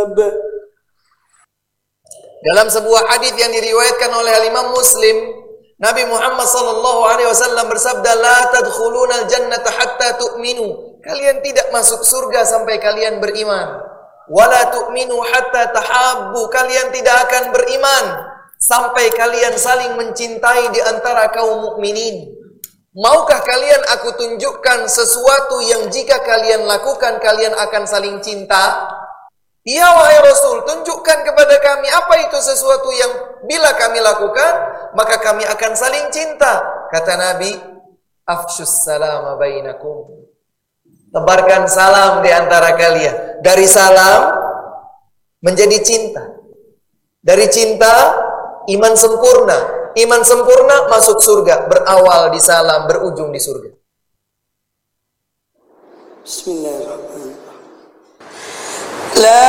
Dalam sebuah hadis yang diriwayatkan oleh Imam Muslim, Nabi Muhammad SAW bersabda, "La tadkhulunal jannata hatta tu'minu." Kalian tidak masuk surga sampai kalian beriman. "Wala tu'minu hatta tahabbu." Kalian tidak akan beriman sampai kalian saling mencintai di antara kaum mukminin. Maukah kalian aku tunjukkan sesuatu yang jika kalian lakukan kalian akan saling cinta? Ya wahai Rasul, tunjukkan kepada kami apa itu sesuatu yang bila kami lakukan, maka kami akan saling cinta. Kata Nabi, "Afshus salama bainakum." Tebarkan salam di antara kalian. Dari salam menjadi cinta. Dari cinta, iman sempurna. Iman sempurna masuk surga. Berawal di salam, berujung di surga. Bismillahirrahmanirrahim. La